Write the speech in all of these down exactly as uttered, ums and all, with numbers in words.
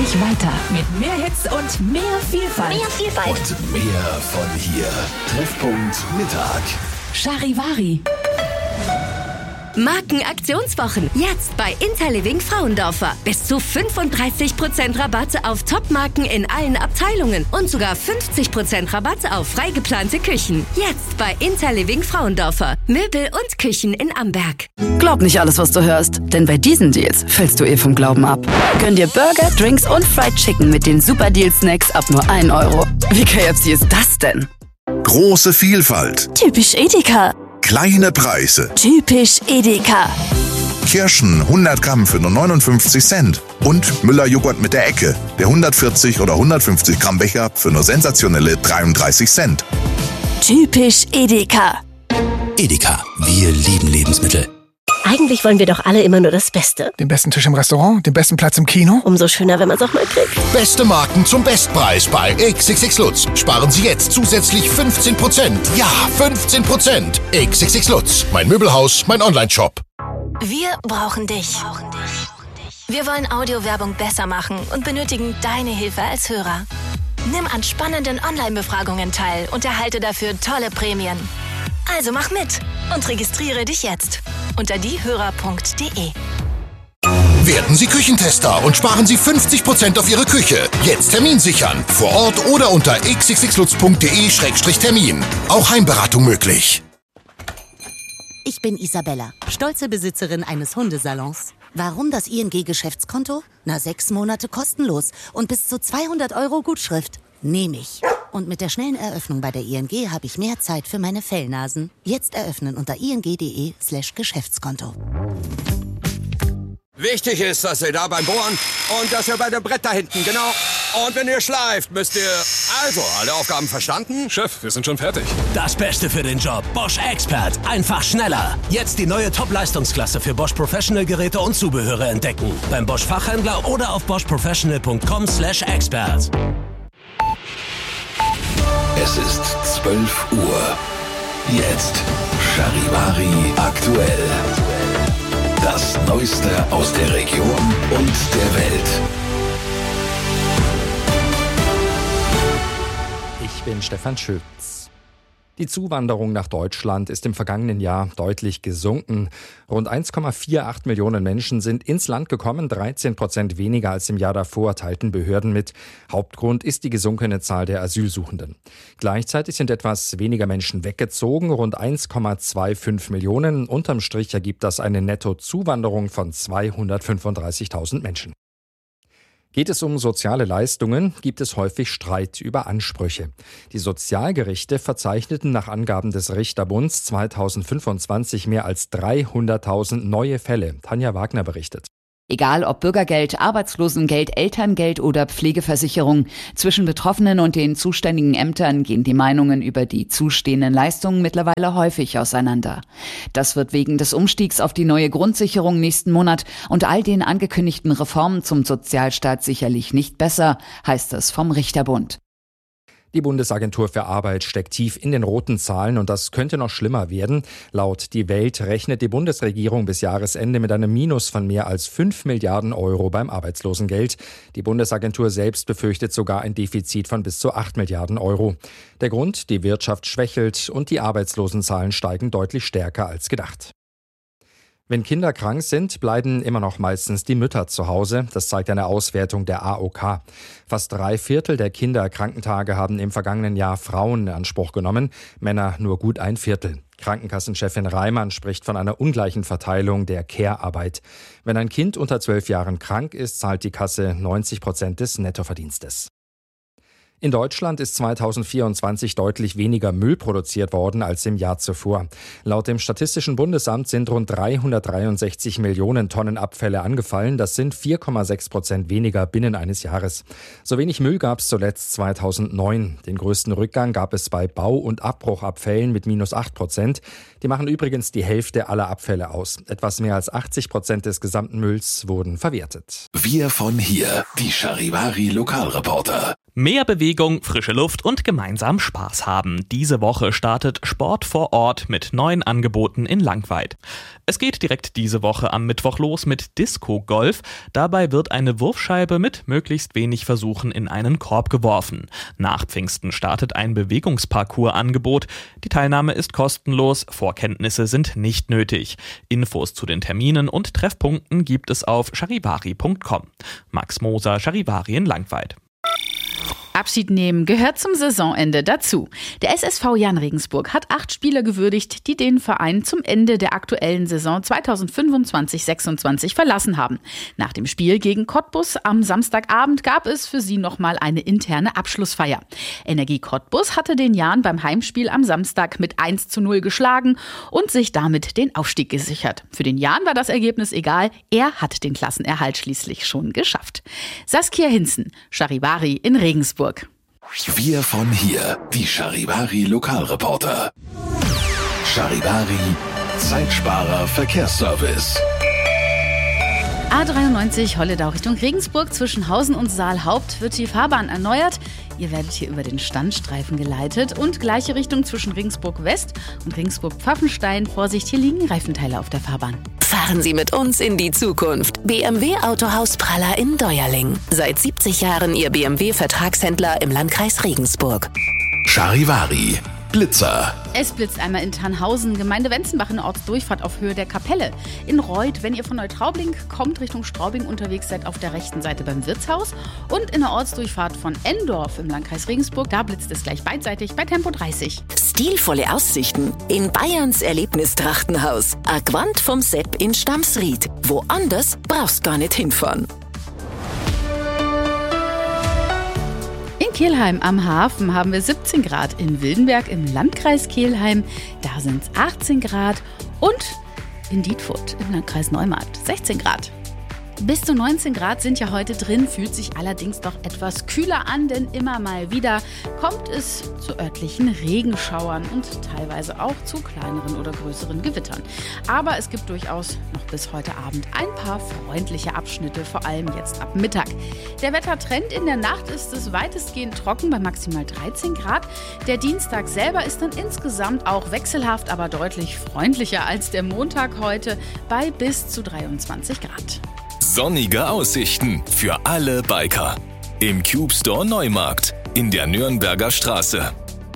gleich weiter mit mehr Hits und mehr Vielfalt. Mehr Vielfalt. Und mehr von hier. Treffpunkt Mittag. Charivari. Markenaktionswochen. Jetzt bei Interliving Frauendorfer. Bis zu fünfunddreißig Prozent Rabatt auf Topmarken in allen Abteilungen und sogar fünfzig Prozent Rabatt auf frei geplante Küchen. Jetzt bei Interliving Frauendorfer. Möbel und Küchen in Amberg. Glaub nicht alles, was du hörst, denn bei diesen Deals fällst du eh vom Glauben ab. Gönn dir Burger, Drinks und Fried Chicken mit den Super Deal Snacks ab nur ein Euro. Wie K F C ist das denn? Große Vielfalt. Typisch Edeka. Kleine Preise. Typisch Edeka. Kirschen hundert Gramm für nur neunundfünfzig Cent. Und Müller-Joghurt mit der Ecke. Der hundertvierzig oder hundertfünfzig Gramm Becher für nur sensationelle dreiunddreißig Cent. Typisch Edeka. Edeka, wir lieben Lebensmittel. Eigentlich wollen wir doch alle immer nur das Beste. Den besten Tisch im Restaurant, den besten Platz im Kino. Umso schöner, wenn man es auch mal kriegt. Beste Marken zum Bestpreis bei X X X Lutz. Sparen Sie jetzt zusätzlich fünfzehn Prozent. Ja, fünfzehn Prozent. X X X Lutz. Mein Möbelhaus, mein Online-Shop. Wir brauchen dich. Wir wollen Audiowerbung besser machen und benötigen deine Hilfe als Hörer. Nimm an spannenden Online-Befragungen teil und erhalte dafür tolle Prämien. Also mach mit und registriere dich jetzt unter diehörer punkt de. Werden Sie Küchentester und sparen Sie fünfzig Prozent auf Ihre Küche. Jetzt Termin sichern. Vor Ort oder unter x x x lutz punkt de Schrägstrich Termin. Auch Heimberatung möglich. Ich bin Isabella, stolze Besitzerin eines Hundesalons. Warum das I N G-Geschäftskonto? Na, sechs Monate kostenlos und bis zu zweihundert Euro Gutschrift. Nehme ich. Und mit der schnellen Eröffnung bei der I N G habe ich mehr Zeit für meine Fellnasen. Jetzt eröffnen unter ing.de slash Geschäftskonto. Wichtig ist, dass ihr da beim Bohren und dass ihr bei dem Brett da hinten, genau. Und wenn ihr schleift, müsst ihr... Also, alle Aufgaben verstanden? Chef, wir sind schon fertig. Das Beste für den Job. Bosch Expert. Einfach schneller. Jetzt die neue Top-Leistungsklasse für Bosch Professional-Geräte und Zubehöre entdecken. Beim Bosch Fachhändler oder auf bosch professional punkt com slash expert. Es ist zwölf Uhr. Jetzt Charivari aktuell. Das Neueste aus der Region und der Welt. Ich bin Stefan Schütz. Die Zuwanderung nach Deutschland ist im vergangenen Jahr deutlich gesunken. Rund eins Komma achtundvierzig Millionen Menschen sind ins Land gekommen, dreizehn Prozent weniger als im Jahr davor, teilten Behörden mit. Hauptgrund ist die gesunkene Zahl der Asylsuchenden. Gleichzeitig sind etwas weniger Menschen weggezogen, rund eins Komma fünfundzwanzig Millionen. Unterm Strich ergibt das eine Nettozuwanderung von zweihundertfünfunddreißigtausend Menschen. Geht es um soziale Leistungen, gibt es häufig Streit über Ansprüche. Die Sozialgerichte verzeichneten nach Angaben des Richterbunds zweitausendfünfundzwanzig mehr als dreihunderttausend neue Fälle. Tanja Wagner berichtet. Egal ob Bürgergeld, Arbeitslosengeld, Elterngeld oder Pflegeversicherung, zwischen Betroffenen und den zuständigen Ämtern gehen die Meinungen über die zustehenden Leistungen mittlerweile häufig auseinander. Das wird wegen des Umstiegs auf die neue Grundsicherung nächsten Monat und all den angekündigten Reformen zum Sozialstaat sicherlich nicht besser, heißt es vom Richterbund. Die Bundesagentur für Arbeit steckt tief in den roten Zahlen und das könnte noch schlimmer werden. Laut Die Welt rechnet die Bundesregierung bis Jahresende mit einem Minus von mehr als fünf Milliarden Euro beim Arbeitslosengeld. Die Bundesagentur selbst befürchtet sogar ein Defizit von bis zu acht Milliarden Euro. Der Grund: die Wirtschaft schwächelt und die Arbeitslosenzahlen steigen deutlich stärker als gedacht. Wenn Kinder krank sind, bleiben immer noch meistens die Mütter zu Hause. Das zeigt eine Auswertung der A O K. Fast drei Viertel der Kinderkrankentage haben im vergangenen Jahr Frauen in Anspruch genommen, Männer nur gut ein Viertel. Krankenkassenchefin Reimann spricht von einer ungleichen Verteilung der Care-Arbeit. Wenn ein Kind unter zwölf Jahren krank ist, zahlt die Kasse neunzig Prozent des Nettoverdienstes. In Deutschland ist zweitausendvierundzwanzig deutlich weniger Müll produziert worden als im Jahr zuvor. Laut dem Statistischen Bundesamt sind rund dreihundertdreiundsechzig Millionen Tonnen Abfälle angefallen. Das sind vier Komma sechs Prozent weniger binnen eines Jahres. So wenig Müll gab es zuletzt zweitausendneun. Den größten Rückgang gab es bei Bau- und Abbruchabfällen mit minus acht Prozent. Die machen übrigens die Hälfte aller Abfälle aus. Etwas mehr als achtzig Prozent des gesamten Mülls wurden verwertet. Wir von hier, die Charivari Lokalreporter. Mehr Bewegung, frische Luft und gemeinsam Spaß haben. Diese Woche startet Sport vor Ort mit neuen Angeboten in Langweid. Es geht direkt diese Woche am Mittwoch los mit Disco-Golf. Dabei wird eine Wurfscheibe mit möglichst wenig Versuchen in einen Korb geworfen. Nach Pfingsten startet ein Bewegungsparcours-Angebot. Die Teilnahme ist kostenlos, Vorkenntnisse sind nicht nötig. Infos zu den Terminen und Treffpunkten gibt es auf charivari punkt com. Max Moser, Charivari in Langweid. Abschied nehmen gehört zum Saisonende dazu. Der S S V Jan Regensburg hat acht Spieler gewürdigt, die den Verein zum Ende der aktuellen Saison zweitausendfünfundzwanzig sechsundzwanzig verlassen haben. Nach dem Spiel gegen Cottbus am Samstagabend gab es für sie nochmal eine interne Abschlussfeier. Energie Cottbus hatte den Jan beim Heimspiel am Samstag mit eins zu null geschlagen und sich damit den Aufstieg gesichert. Für den Jan war das Ergebnis egal, er hat den Klassenerhalt schließlich schon geschafft. Saskia Hinzen, Charivari in Regensburg. Wir von hier, die Charivari Lokalreporter. Charivari, Zeitsparer Verkehrsservice. A dreiundneunzig Holledau Richtung Regensburg zwischen Hausen und Saalhaupt wird die Fahrbahn erneuert. Ihr werdet hier über den Standstreifen geleitet und gleiche Richtung zwischen Regensburg West und Regensburg Pfaffenstein. Vorsicht, hier liegen Reifenteile auf der Fahrbahn. Fahren Sie mit uns in die Zukunft. B M W Autohaus Praller in Deuerling. Seit siebzig Jahren Ihr B M W-Vertragshändler im Landkreis Regensburg. Charivari, Blitzer. Es blitzt einmal in Tannhausen, Gemeinde Wenzenbach in Ortsdurchfahrt auf Höhe der Kapelle. In Reuth, wenn ihr von Neutraubling kommt, Richtung Straubing unterwegs seid, auf der rechten Seite beim Wirtshaus. Und in der Ortsdurchfahrt von Endorf im Landkreis Regensburg, da blitzt es gleich beidseitig bei Tempo dreißig. Stilvolle Aussichten in Bayerns Erlebnistrachtenhaus. Aquant vom Sepp in Stamsried. Woanders brauchst gar nicht hinfahren. In Kelheim am Hafen haben wir siebzehn Grad, in Wildenberg im Landkreis Kelheim, da sind es achtzehn Grad und in Dietfurt im Landkreis Neumarkt sechzehn Grad. Bis zu neunzehn Grad sind ja heute drin, fühlt sich allerdings doch etwas kühler an, denn immer mal wieder kommt es zu örtlichen Regenschauern und teilweise auch zu kleineren oder größeren Gewittern. Aber es gibt durchaus noch bis heute Abend ein paar freundliche Abschnitte, vor allem jetzt ab Mittag. Der Wettertrend: in der Nacht ist es weitestgehend trocken bei maximal dreizehn Grad. Der Dienstag selber ist dann insgesamt auch wechselhaft, aber deutlich freundlicher als der Montag heute bei bis zu dreiundzwanzig Grad. Sonnige Aussichten für alle Biker. Im Cube Store Neumarkt in der Nürnberger Straße.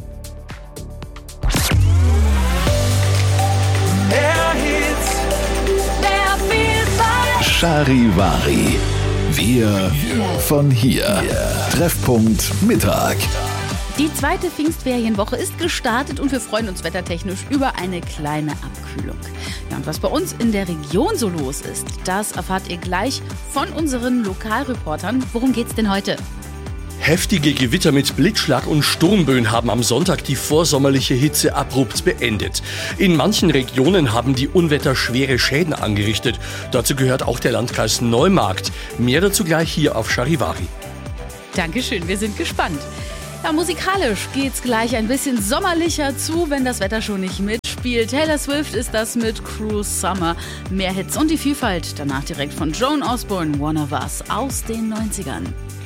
Mehr Hits, mehr Vielfalt. Charivari. Wir von hier. Treffpunkt Mittag. Die zweite Pfingstferienwoche ist gestartet und wir freuen uns wettertechnisch über eine kleine Abkühlung. Ja, und was bei uns in der Region so los ist, das erfahrt ihr gleich von unseren Lokalreportern. Worum geht's denn heute? Heftige Gewitter mit Blitzschlag und Sturmböen haben am Sonntag die vorsommerliche Hitze abrupt beendet. In manchen Regionen haben die Unwetter schwere Schäden angerichtet. Dazu gehört auch der Landkreis Neumarkt. Mehr dazu gleich hier auf Charivari. Dankeschön, wir sind gespannt. Ja, musikalisch geht's gleich ein bisschen sommerlicher zu, wenn das Wetter schon nicht mitspielt. Taylor Swift ist das mit Cruel Summer. Mehr Hits und die Vielfalt danach direkt von Joan Osborne, One of Us aus den neunzigern.